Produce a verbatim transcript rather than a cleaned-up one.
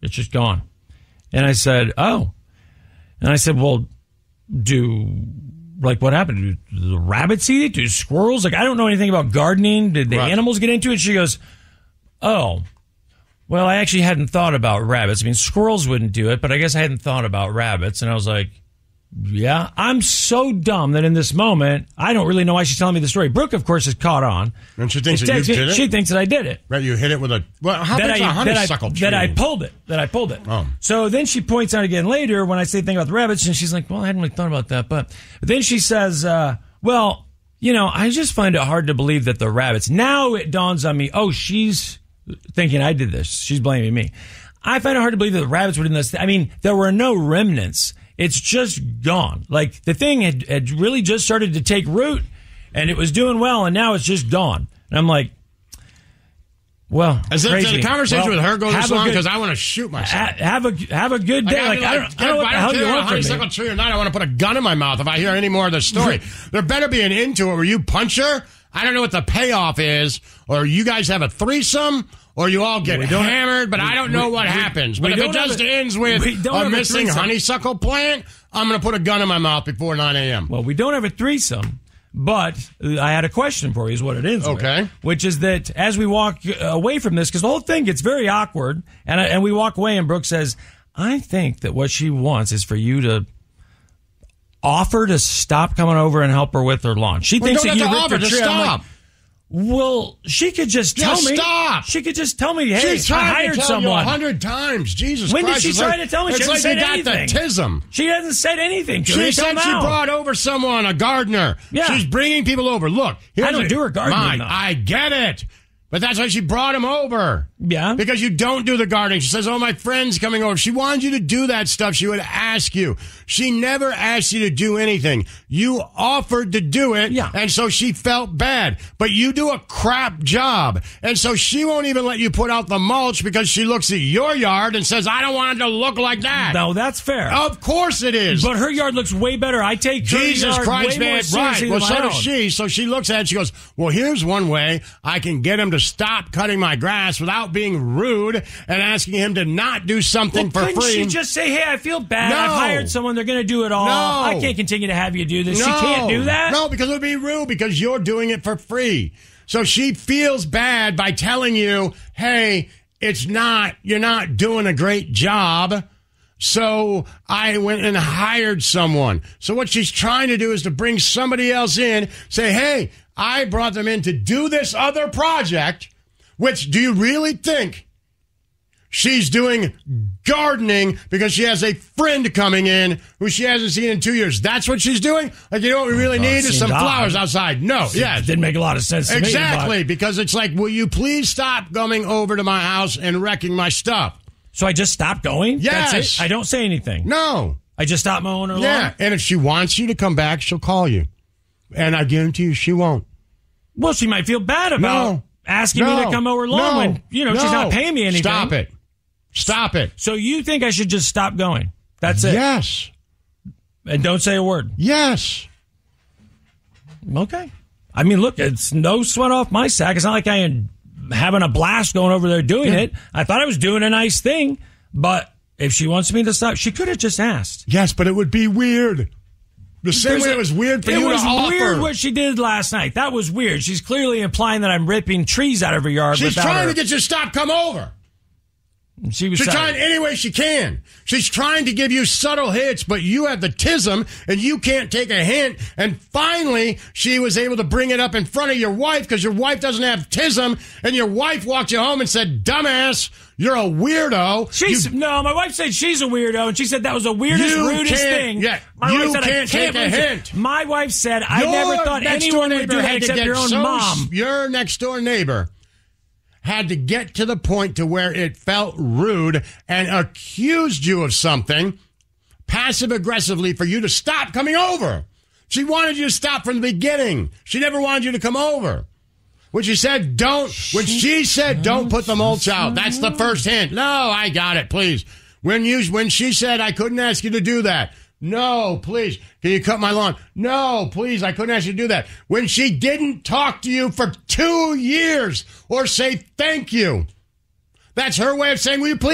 It's just gone. And I said, oh. And I said, well, do, like, what happened? Do the rabbits eat it? Do squirrels? Like, I don't know anything about gardening. Did the right. animals get into it? She goes, oh, well, I actually hadn't thought about rabbits. I mean, squirrels wouldn't do it, but I guess I hadn't thought about rabbits. And I was like, yeah, I'm so dumb that in this moment, I don't really know why she's telling me the story. Brooke, of course, is caught on. And she thinks that you did it? She thinks that I did it. Right, you hit it with a, well, how big's a honeysuckle tree? That I pulled it. That I pulled it. Oh. So then she points out again later when I say the thing about the rabbits, and she's like, well, I hadn't really thought about that. But, but then she says, uh, well, you know, I just find it hard to believe that the rabbits, now it dawns on me, oh, she's thinking I did this. She's blaming me. I find it hard to believe that the rabbits were in this. I mean, there were no remnants. It's just gone. Like, the thing had, had really just started to take root, and it was doing well, and now it's just gone. And I'm like, well, As crazy. Did the conversation well, with her go this long? Good, Because I want to shoot myself. Ha, have a have a good day. Like, like, I, don't, I don't know what the hell you want from me. Honeysuckle tree or not, I want to put a gun in my mouth if I hear any more of this story. There better be an end to it where you punch her. I don't know what the payoff is, or you guys have a threesome, or you all get hammered, but we, I don't know we, what we, happens. But if it just a, ends with a missing a honeysuckle plant, I'm going to put a gun in my mouth before nine a.m. Well, we don't have a threesome, but I had a question for you is what it is. Okay. With, which is that as we walk away from this, because the whole thing gets very awkward, and, and we walk away and Brooke says, I think that what she wants is for you to offer to stop coming over and help her with her lawn. She well, thinks that you ripped her to tree. Stop. Like, well, she could just tell just me. Stop. She could just tell me, hey, She's I tried hired to tell someone. you a hundred times. Jesus when Christ. When did she try like, to tell me? She it's hasn't like said you got anything. the tism. She hasn't said anything to she me. She said she out. brought over someone, a gardener. Yeah. She's bringing people over. Look. I don't a, do her gardening. Mine, I get it. But that's why she brought him over. Yeah. Because you don't do the gardening. She says, oh, my friend's coming over. If she wanted you to do that stuff, she would ask you. She never asked you to do anything. You offered to do it. Yeah. And so she felt bad. But you do a crap job. And so she won't even let you put out the mulch because she looks at your yard and says, I don't want it to look like that. No, that's fair. Of course it is. But her yard looks way better. I take Jesus her yard Christ, way man. more seriously Right. Well, than so my does own. she. So she looks at it. She goes, well, here's one way I can get him to stop cutting my grass without being rude and asking him to not do something well, for couldn't free. She just say, hey, I feel bad. No. I've hired someone. They're going to do it all. No. I can't continue to have you do this. No. She can't do that? No, because it would be rude because you're doing it for free. So she feels bad by telling you, hey, it's not, you're not doing a great job. So I went and hired someone. So what she's trying to do is to bring somebody else in, say, hey, I brought them in to do this other project, which do you really think she's doing gardening because she has a friend coming in who she hasn't seen in two years? That's what she's doing? Like, you know what we really need is some flowers outside. No, yeah. It didn't make a lot of sense to exactly, me. But because it's like, will you please stop coming over to my house and wrecking my stuff? So I just stop going? Yes. That's it? I don't say anything. No. I just stop mowing her lawn? Yeah, and if she wants you to come back, she'll call you. And I guarantee you she won't. Well, she might feel bad about no. asking no. me to come over her lawn no. when, you know, no. she's not paying me anything. Stop it. Stop it. So you think I should just stop going? That's it? Yes. And don't say a word? Yes. Okay. I mean, look, it's no sweat off my sack. It's not like I am having a blast going over there doing yeah. it. I thought I was doing a nice thing, but if she wants me to stop, she could have just asked. Yes, but it would be weird. The same There's way a, it was weird for you to offer. It was weird what she did last night. That was weird. She's clearly implying that I'm ripping trees out of her yard. She's trying her. to get you to stop, come over. She was She's sorry. trying any way she can. She's trying to give you subtle hits, but you have the tism, and you can't take a hint. And finally, she was able to bring it up in front of your wife because your wife doesn't have tism, and your wife walked you home and said, dumbass, you're a weirdo. She's you, No, my wife said she's a weirdo, and she said that was the weirdest, rudest thing. Yeah, my you wife said, can't, can't take a hint. It. My wife said, I your never thought anyone would do that except your own so, mom. Your next-door neighbor had to get to the point to where it felt rude and accused you of something passive-aggressively for you to stop coming over. She wanted you to stop from the beginning. She never wanted you to come over. When she said don't, when she said don't put the mulch out, that's the first hint. No, I got it, please. When you, when she said I couldn't ask you to do that. No, please. Can you cut my lawn? No, please. I couldn't ask you to do that. When she didn't talk to you for two years or say thank you. That's her way of saying, will you please?